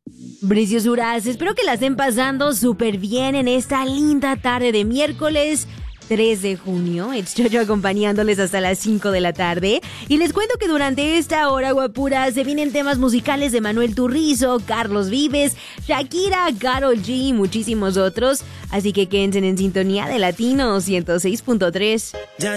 Preciosuras, espero que la estén pasando súper bien en esta linda tarde de miércoles 3 de junio. It's Jojo acompañándoles hasta las 5 de la tarde. Y les cuento que durante esta hora, guapuras, se vienen temas musicales de Manuel Turizo, Carlos Vives, Shakira, Karol G y muchísimos otros. Así que quédense en sintonía de Latino 106.3.